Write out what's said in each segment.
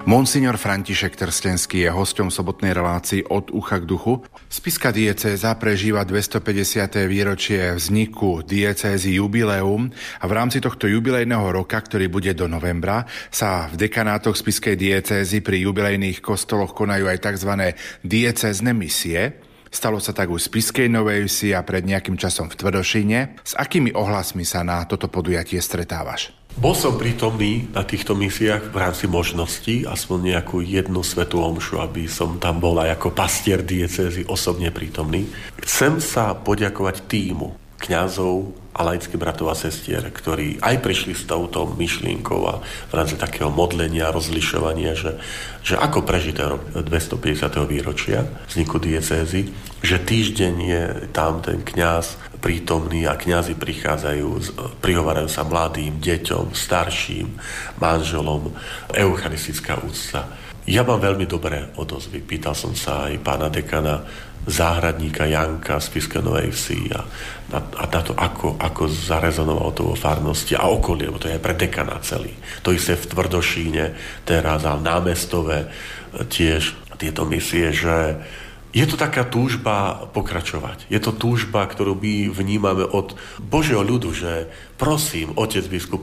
Monsignor František Trstenský je hosťom sobotnej relácii Od ucha k duchu. Spišská diecéza prežíva 250. výročie vzniku diecézy jubileum a v rámci tohto jubilejného roka, ktorý bude do novembra, sa v dekanátoch spišskej diecézy pri jubilejných kostoloch konajú aj tzv. Diecézne misie. Stalo sa tak už v Spišskej Novej Vsi a pred nejakým časom v Tvrdošíne. S akými ohlasmi sa na toto podujatie stretávaš? Bol som prítomný na týchto misiách v rámci možností, aspoň nejakú jednu svätú omšu, aby som tam bol aj ako pastier diecézy osobne prítomný. Chcem sa poďakovať tímu kňazov a laických bratov a sestier, ktorí aj prišli s touto myšlienkou a v rámci takého modlenia, rozlišovania, že ako prežiť rok 250. výročia vzniku diecézy, že týždeň je tam ten kňaz prítomný a kňazi prichádzajú, prihovárajú sa mladým, deťom, starším, manželom, eucharistická úcta. Ja mám veľmi dobré odozvy. Pýtal som sa aj pána dekana záhradníka Janka z Spišskej Novej Vsi a na to, ako zarezonovalo to vo farnosti a okolie, bo to je aj pre dekana celý. To isté v Tvrdošíne teraz a námestové tiež tieto misie, že je to taká túžba pokračovať. Je to túžba, ktorú my vnímame od Božieho ľudu, že prosím, otec biskup,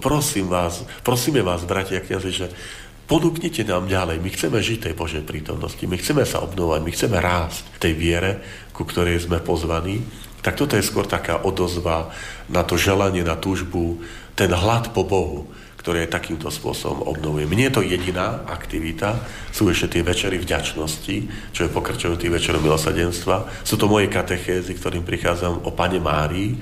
prosíme vás, bratia a kňazi, že ponúknite nám ďalej. My chceme žiť tej Božej prítomnosti, my chceme sa obnovať, my chceme rásť v tej viere, ku ktorej sme pozvaní. Tak toto je skôr taká odozva na to želanie, na túžbu, ten hlad po Bohu, ktoré takýmto spôsobom obnovuje. Mne je to jediná aktivita, sú ešte tie večery vďačnosti, čo je pokračovanie tých večerov milosrdenstva. Sú to moje katechézy, ktorým prichádzam o Pane Márii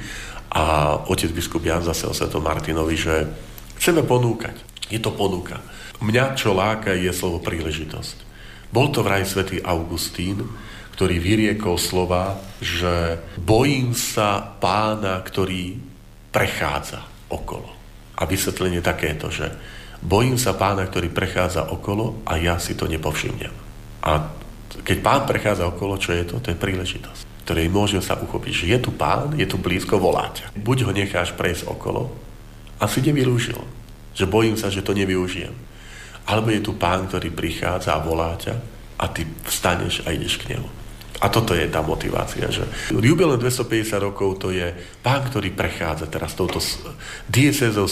a otec biskup Jan zase o Svetom Martinovi, že chceme ponúkať. Je to ponuka. Mňa čo láka je slovo príležitosť. Bol to vraj svätý Augustín, ktorý vyriekol slova, že bojím sa Pána, ktorý prechádza okolo. A vysvetlenie takéto, že bojím sa Pána, ktorý prechádza okolo a ja si to nepovšimnem. A keď Pán prechádza okolo, čo je to? To je príležitosť, ktorej môžem sa uchopiť, že je tu Pán, je tu blízko, volá ťa. Buď ho necháš prejsť okolo a si nevyužil, že bojím sa, že to nevyužijem. Alebo je tu Pán, ktorý prichádza a volá ťa a ty vstaneš a ideš k nemu. A toto je tá motivácia, že jubileum 250 rokov to je Pán, ktorý prechádza teraz touto diecézou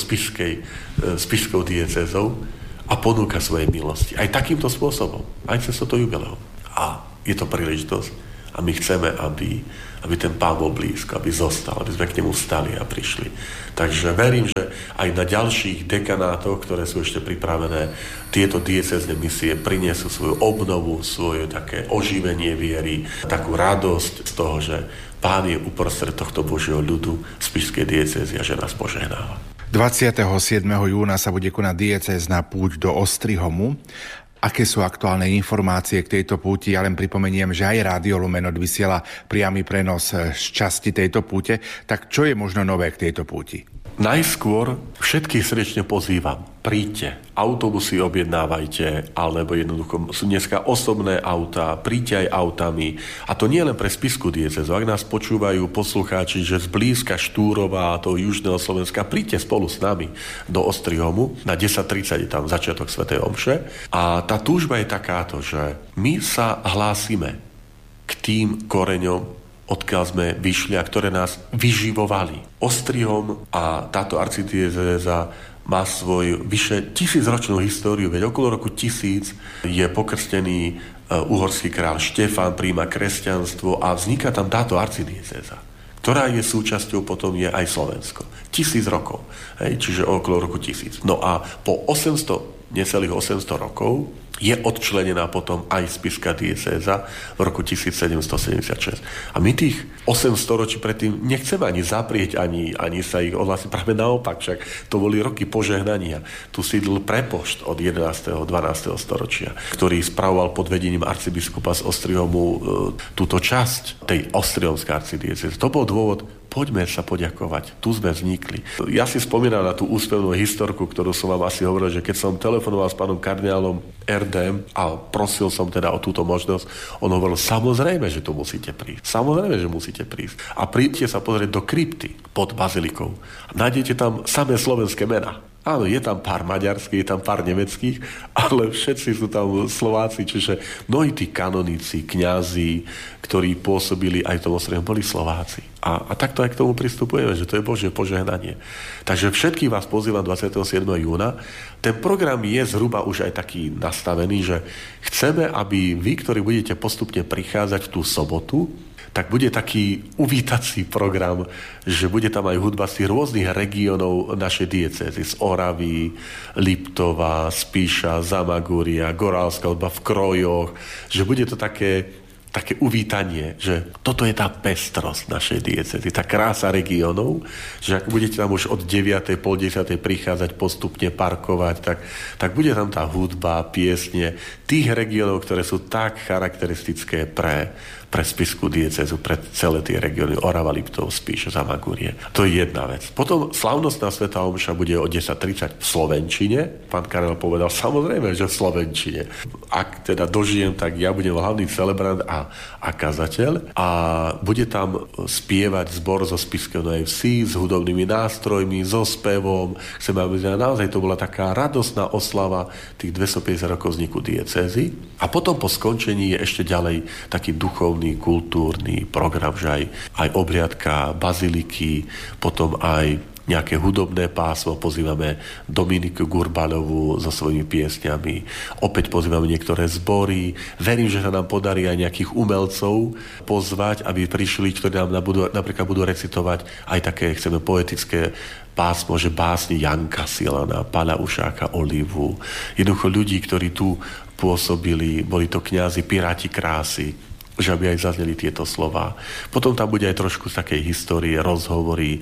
spišskou diecézou a ponúka svoje milosti. Aj takýmto spôsobom, aj cez toto jubileum. A je to príležitosť a my chceme, aby ten Pán bol blízko, aby zostal, aby sme k nemu vstali a prišli. Takže verím, že aj na ďalších dekanátoch, ktoré sú ešte pripravené, tieto diecézne misie prinesú svoju obnovu, svoje také oživenie viery, takú radosť z toho, že Pán je uprostred tohto Božieho ľudu spišskej diecézy a že nás požehnáva. 27. júna sa bude konať diecézna púť do Ostrihomu. Aké sú aktuálne informácie k tejto púti? Ja len pripomeniem, že aj Rádio Lumen odvysiela priamy prenos z časti tejto púte. Tak čo je možno nové k tejto púti? Najskôr všetkých srdečne pozývam. Príďte, autobusy objednávajte, alebo jednoducho sú dneska osobné autá, príďte aj autami. A to nie len pre spišskú diecézu. Ak nás počúvajú poslucháči, že zblízka Štúrova a toho južného Slovenska, príďte spolu s nami do Ostrihomu. Na 10:30 je tam začiatok svätej omše. A tá túžba je takáto, že my sa hlásime k tým koreňom, odkiaľ sme vyšli a ktoré nás vyživovali. Ostrihom a táto arcidiecéza má svoj vyše 1000-ročnú históriu, veď okolo roku 1000 je pokrstený uhorský kráľ Štefán, príjma kresťanstvo a vzniká tam táto arcidiecéza, ktorá je súčasťou, potom je aj Slovensko. 1000 rokov, čiže okolo roku 1000. No a po necelých 800 rokov je odčlenená potom aj spišská diecéza v roku 1776. A my tých 800 ročí predtým nechceme ani zaprieť, ani sa ich odhlásiť. Práve naopak, však to boli roky požehnania. Tu sídl prepošt od 11. 12. storočia, ktorý spravoval pod vedením arcibiskupa z Ostrihomu túto časť tej ostrihomskej arcidiecézy. To bol dôvod, poďme sa poďakovať. Tu sme vznikli. Ja si spomínam na tú úspevnú historku, ktorú som vám asi hovoril, že keď som telefonoval s pánom kardinálom RDM a prosil som teda o túto možnosť, on hovoril, samozrejme, že tu musíte prísť. Samozrejme, že musíte prísť. A príďte sa pozrieť do krypty pod bazilikou. Nájdete tam samé slovenské mená. Áno, je tam pár maďarských, je tam pár nemeckých, ale všetci sú tam Slováci, čiže mnohí tí kanonici, kňazi, ktorí pôsobili aj v tom Ostrohu, boli Slováci. A takto aj k tomu pristupujeme, že to je Božie požehnanie. Takže všetkých vás pozývam 27. júna. Ten program je zhruba už aj taký nastavený, že chceme, aby vy, ktorí budete postupne prichádzať v tú sobotu, tak bude taký uvítací program, že bude tam aj hudba z tých rôznych regiónov našej diecézy. Z Oravy, Liptova, Spíša, Zamagúria, Gorálska hudba v Krojoch. Že bude to také uvítanie, že toto je tá pestrosť našej diecézy, tá krása regiónov, že ak budete tam už od 9:00, pol 10:00 prichádzať, postupne parkovať, tak bude tam tá hudba, piesne tých regiónov, ktoré sú tak charakteristické pre spišskú diecézu, pre celé tie regióny Orava, Liptov, Spíš, Zamagúrie. To je jedna vec. Potom slávnostná svätá omša bude o 10:30 v slovenčine. Pán Karel povedal, samozrejme, že v slovenčine. Ak teda dožijem, tak ja budem hlavný celebrant a kazateľ a bude tam spievať zbor zo Spišského FC s hudobnými nástrojmi, so spevom. Chceme, aby naozaj to bola taká radosná oslava tých 250 rokov vzniku diecézy. A potom po skončení je ešte ďalej taký duchovný, kultúrny program, že aj obliadka baziliky, potom aj nejaké hudobné pásmo, pozývame Dominiku Gurbalovú so svojimi piesňami, opäť pozývame niektoré zbory, verím, že sa nám podarí aj nejakých umelcov pozvať, aby prišli, ktorí nám napríklad budú recitovať aj také, chceme, poetické pásmo, že básni Janka Silana, Pála Ušáka, Olivu, jednoducho ľudí, ktorí tu pôsobili, boli to kňazi, piráti krásy, že aby aj zazneli tieto slová. Potom tam bude aj trošku z takej histórie, rozhovory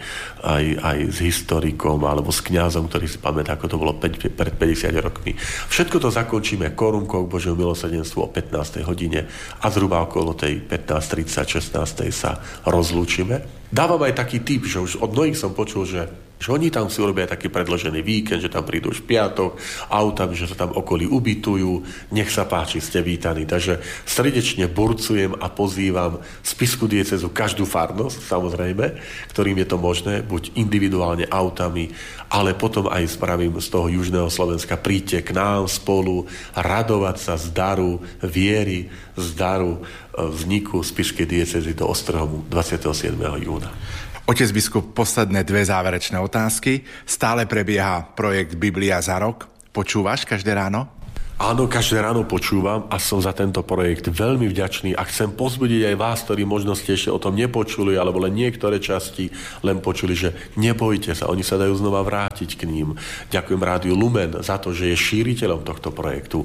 aj s historikom alebo s kňazom, ktorý si pamätá, ako to bolo pred 50 rokmi. Všetko to zakončíme korunkou k Božiemu milosrdenstvu o 15. hodine a zhruba okolo tej 15:30, 16. sa rozlúčime. Dávam aj taký tip, že už od mnohých som počul, že oni tam si urobia taký predĺžený víkend, že tam prídu už v piatok, autami, že sa tam okolí ubytujú. Nech sa páči, ste vítaní. Takže srdečne burcujem a pozývam spišskú diecézu, každú farnosť, samozrejme, ktorým je to možné, buď individuálne autami, ale potom aj spravím z toho južného Slovenska. Príďte k nám spolu radovať sa z daru viery, z daru vzniku spišskej diecézy do Ostrohomu 27. júna. Otec biskup, posledné 2 záverečné otázky. Stále prebieha projekt Biblia za rok. Počúvaš každé ráno? Áno, každé ráno počúvam a som za tento projekt veľmi vďačný a chcem povzbudiť aj vás, ktorí možno ste ešte o tom nepočuli, alebo len niektoré časti len počuli, že nebojte sa, oni sa dajú znova vrátiť k ním. Ďakujem Rádiu Lumen za to, že je šíriteľom tohto projektu.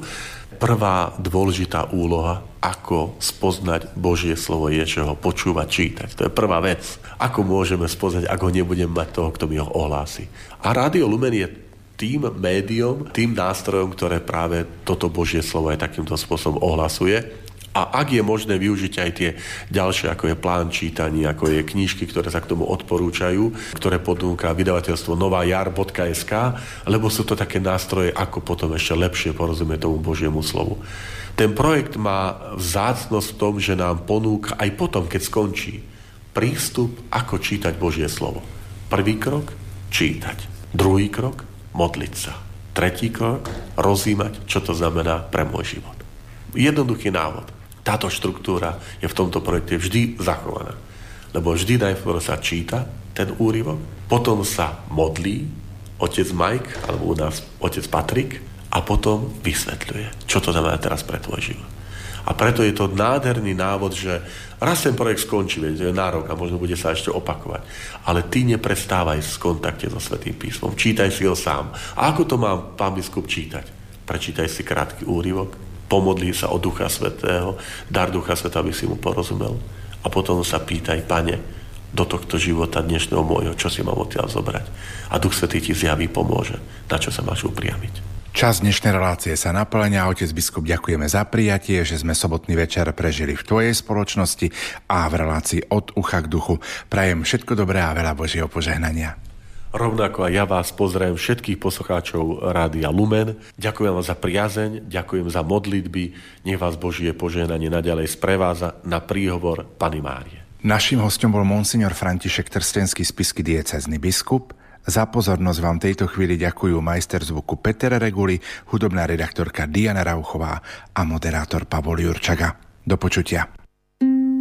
Prvá dôležitá úloha, ako spoznať Božie slovo, je, že ho počúvať, čítať. To je prvá vec. Ako môžeme spoznať, ak ho nebudem mať toho, kto mi ho ohlási. A Rádio Lumen je tým médium, tým nástrojom, ktoré práve toto Božie slovo aj takýmto spôsobom ohlasuje. A ak je možné využiť aj tie ďalšie, ako je plán čítaní, ako je knižky, ktoré sa k tomu odporúčajú, ktoré ponúka vydavateľstvo novajar.sk, lebo sú to také nástroje, ako potom ešte lepšie porozumieť tomu Božiemu slovu. Ten projekt má vzácnosť v tom, že nám ponúka aj potom, keď skončí, prístup, ako čítať Božie slovo. Prvý krok, čítať. Druhý krok, modliť sa. Tretí krok, rozímať, čo to znamená pre môj život. Jednoduchý návod. Táto štruktúra je v tomto projekte vždy zachovaná. Lebo vždy najprv sa číta ten úryvok, potom sa modlí otec Mike, alebo u nás otec Patrik, a potom vysvetľuje, čo to znamená teraz pre tvoj život. A preto je to nádherný návod, že raz ten projekt skončí, to je nárok a možno bude sa ešte opakovať. Ale ty neprestávaj v kontakte so Svätým písmom. Čítaj si ho sám. A ako to má pán biskup čítať? Prečítaj si krátky úryvok, pomodlí sa o Ducha Svätého, dar Ducha Svätého, aby si mu porozumel. A potom sa pýtaj, Pane, do tohto života dnešného môjho, čo si mám odtiaľ zobrať. A Duch Svätý ti zjaví, pomôže, na čo sa máš upriamiť. Čas dnešnej relácie sa naplňa. Otec biskup, ďakujeme za prijatie, že sme sobotný večer prežili v tvojej spoločnosti a v relácii Od ucha k duchu. Prajem všetko dobré a veľa Božieho požehnania. Rovnako aj ja vás pozdravím všetkých poslucháčov Rádia Lumen. Ďakujem vám za priazeň, ďakujem za modlitby. Nech vás Božie požehnanie naďalej spreváza na príhovor Panny Márie. Naším hostom bol monsignor František Trstenský, spišský diecézny biskup. Za pozornosť vám tejto chvíli ďakujú majster zvuku Peter Reguli, hudobná redaktorka Diana Rauchová a moderátor Pavol Jurčaga. Do počutia.